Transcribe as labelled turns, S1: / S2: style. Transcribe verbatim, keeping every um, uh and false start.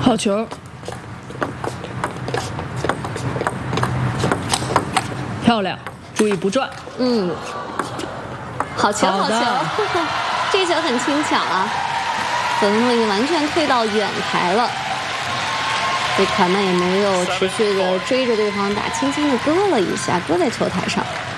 S1: 好球，漂亮，注意不转。
S2: 嗯，好球，好
S1: 好的
S2: 球，这球很轻巧啊。佐藤拓已经完全退到远台了，贝克汉曼也没有持续的追着对方打，轻轻的搁了一下，搁在球台上。